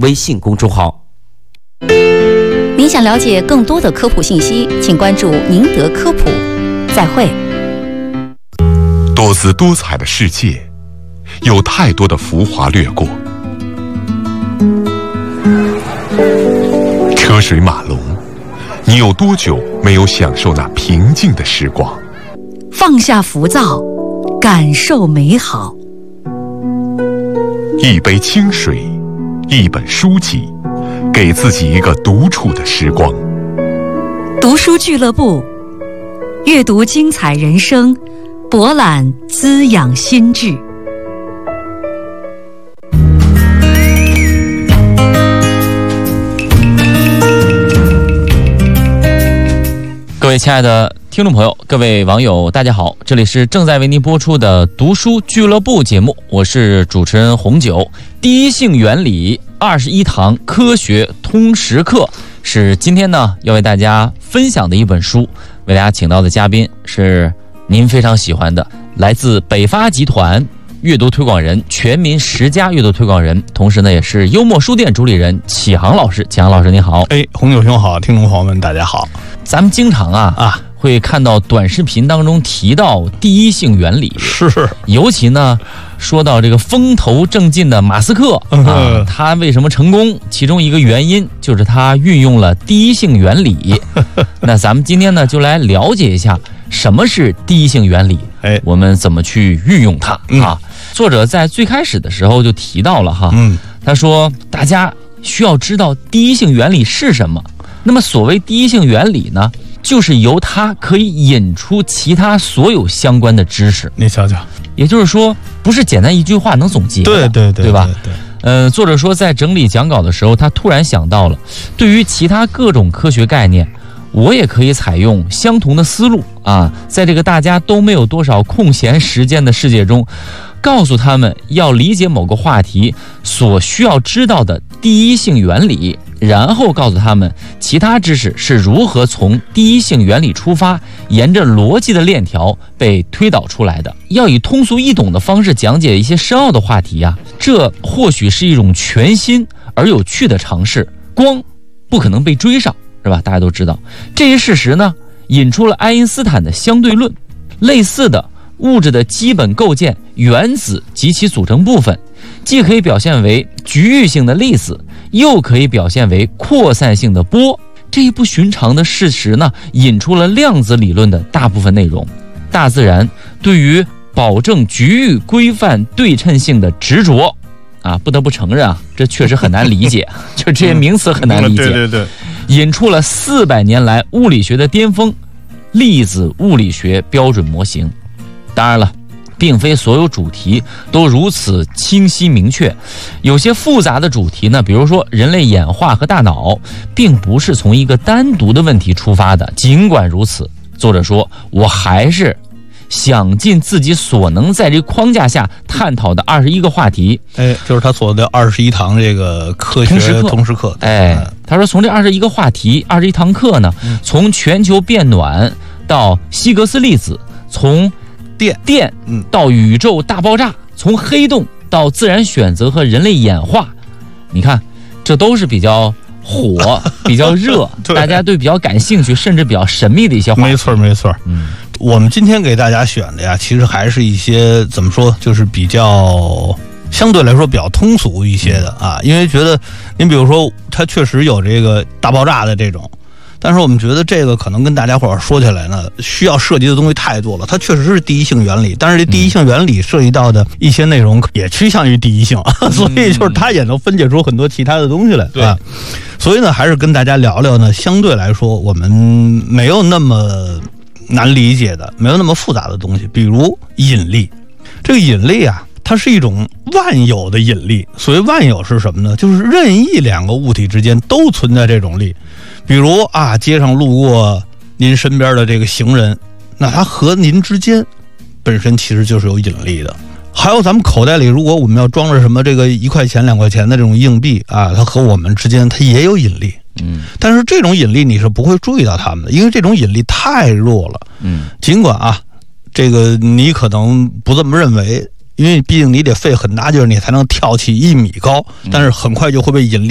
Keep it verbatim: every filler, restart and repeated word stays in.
微信公众号。 您想了解更多的科普信息，请关注宁德科普。再会。 多姿多彩的世界，有太多的浮华掠过，车水马龙，你有多久没有享受那平静的时光？ 放下浮躁，感受美好。 一杯清水，一本书籍，给自己一个独处的时光。 读书俱乐部，阅读精彩人生，博览滋养心智。 各位亲爱的听众朋友，各位网友，大家好，这里是正在为您播出的读书俱乐部节目，我是主持人红九。第一性原理二十一堂科学通识课是今天呢要为大家分享的一本书，为大家请到的嘉宾是您非常喜欢的，来自北发集团阅读推广人、全民十佳阅读推广人，同时呢也是幽默书店主理人启航老师。启航老师您好。 哎，红九兄好，听众朋友们大家好。 咱们经常啊啊会看到短视频当中提到第一性原理， 是， 尤其呢说到这个风头正劲的马斯克、嗯、啊，他为什么成功？其中一个原因就是他运用了第一性原理。那咱们今天呢就来了解一下什么是第一性原理，哎，我们怎么去运用它、嗯、啊？作者在最开始的时候就提到了哈，嗯，他说大家需要知道第一性原理是什么。那么所谓第一性原理呢，就是由它可以引出其他所有相关的知识。 你瞧瞧， 也就是说，不是简单一句话能总结的， 对对对， 对吧？ 对对对。 呃，作者说，在整理讲稿的时候，他突然想到了，对于其他各种科学概念，我也可以采用相同的思路啊，在这个大家都没有多少空闲时间的世界中，告诉他们要理解某个话题所需要知道的第一性原理，然后告诉他们其他知识是如何从第一性原理出发，沿着逻辑的链条被推导出来的。要以通俗易懂的方式讲解一些深奥的话题啊，这或许是一种全新而有趣的尝试。光不可能被追上，是吧？大家都知道这一事实呢，引出了爱因斯坦的相对论。类似的，物质的基本构建，原子及其组成部分，既可以表现为局域性的粒子，又可以表现为扩散性的波。这一不寻常的事实呢，引出了量子理论的大部分内容。大自然对于保证局域规范对称性的执着啊，不得不承认啊，这确实很难理解，就这些名词很难理解。 对对对， 引出了四百年来物理学的巅峰——粒子物理学标准模型。当然了，并非所有主题都如此清晰明确，有些复杂的主题呢，比如说人类演化和大脑，并不是从一个单独的问题出发的。尽管如此，作者说，我还是想尽自己所能，在这个框架下探讨的二十一个话题。 哎，就是他所的二十一堂这个科学通识课。通识课哎，他说从这二十一个话题、二十一堂课呢，嗯、从全球变暖到希格斯粒子，从电电到宇宙大爆炸，从黑洞到自然选择和人类演化，你看，这都是比较火、比较热，大家对比较感兴趣，甚至比较神秘的一些话题。 没错，没错。嗯，我们今天给大家选的呀，其实还是一些怎么说，就是比较相对来说比较通俗一些的啊，因为觉得您比如说，它确实有这个大爆炸的这种。但是我们觉得这个可能跟大家伙儿说起来呢，需要涉及的东西太多了。它确实是第一性原理，但是这第一性原理涉及到的一些内容也趋向于第一性，嗯、所以就是它也能分解出很多其他的东西来。对啊，所以呢，还是跟大家聊聊呢，相对来说我们没有那么难理解的，没有那么复杂的东西，比如引力。这个引力啊，它是一种万有的引力。所谓万有是什么呢？就是任意两个物体之间都存在这种力。比如啊，街上路过您身边的这个行人，那他和您之间本身其实就是有引力的。还有咱们口袋里，如果我们要装着什么这个一块钱、两块钱的这种硬币啊，它和我们之间它也有引力。嗯，但是这种引力你是不会注意到它们的，因为这种引力太弱了。嗯，尽管啊，这个你可能不这么认为，因为毕竟你得费很大劲儿，你才能跳起一米高，但是很快就会被引力